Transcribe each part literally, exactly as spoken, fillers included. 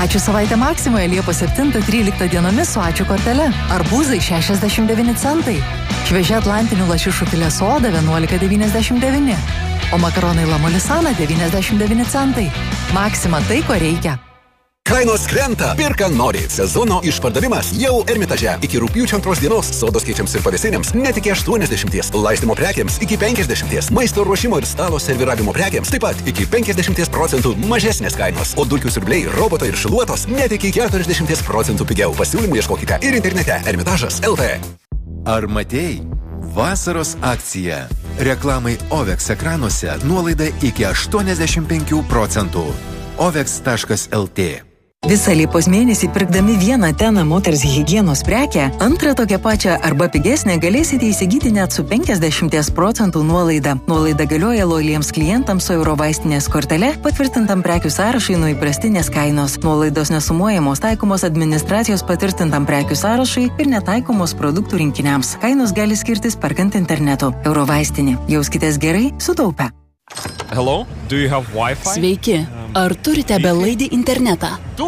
Ačiū savaitę Maksimoje Liepos septintą tryliktą dienomis su ačiū kortele. Arbūzai šešiasdešimt devyni centai. Šviežia atlantinių lašišų filė soda vienuolika devyniasdešimt devyni. O makaronai La Molisana devyniasdešimt devyni centai. Maksima tai, ko reikia. Kainos krenta, pirka nori. Sezono išpardavimas jau Ermitaže. Iki rugpjūčio antros dienos sodos keičiams ir pavėsinėms net iki aštuoniasdešimties, laistymo prekiams iki penkiasdešimties, maisto ruošimo ir stalo serviravimo prekiams taip pat iki penkiasdešimties procentų mažesnės kainos, o dulkių siurbliai, robotai ir šiluotos net iki keturiasdešimties procentų pigiau. Pasiūlymų ieškokite ir internete Ermitažas L T. Ar matei? Vasaros akcija. Reklamai Ovex ekranuose nuolaida iki aštuoniasdešimt penkių procentų. ovex taškas el tė. Visą Liepos mėnesį pirkdami vieną Tena moters higienos prekę, antrą tokią pačią arba pigesnę galėsite įsigyti net su penkiasdešimties procentų nuolaida. Nuolaida galioja lojaliems klientams su Eurovaistinės kortele, patvirtintam prekių sąrašai nuo įprastinės kainos. Nuolaidos nesumuojamos, taikomos administracijos patvirtintam prekių sąrašai ir netaikomos produktų rinkiniams. Kainos gali skirtis perkant internetu. Eurovaistinė. Jauskitės gerai, sutaupę. Hello, do you have Wi-Fi? Sveiki, ar turite belaidį internetą? Tu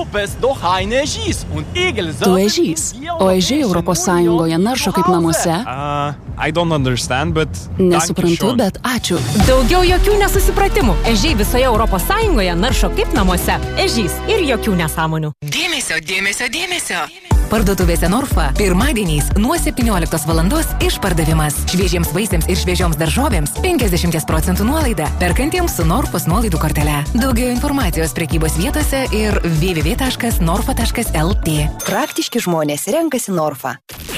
ežys, o ežiai Europos Sąjungoje naršo kaip namuose? Uh, I don't understand, but... Nesuprantu, bet ačiū. Daugiau jokių nesusipratimų. Ežiai visoje Europos Sąjungoje naršo kaip namuose. Ežys ir jokių nesąmonių. Dėmesio, dėmesio, dėmesio. Parduotuvėse Norfa pirmadieniais nuo septynioliktos valandos išpardavimas. Šviežiems vaisiams ir šviežioms daržovėms penkiasdešimt procentų nuolaida. Perkantiems su Norfos nuolaidų kortele. Daugiau informacijos prekybos vietose ir w w w taškas norfa taškas el tė. Praktiški žmonės renkasi Norfa.